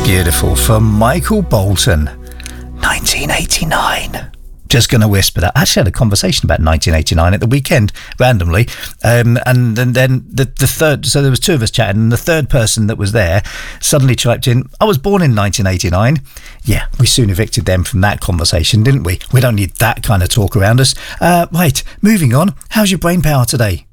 Beautiful from Michael Bolton, 1989. Just going to whisper that. I actually had a conversation about 1989 at the weekend, randomly. And then the third, so there was two of us chatting, and the third person that was there suddenly typed in, I was born in 1989. Yeah, we soon evicted them from that conversation, didn't we? We don't need that kind of talk around us. Right, moving on. How's your brain power today?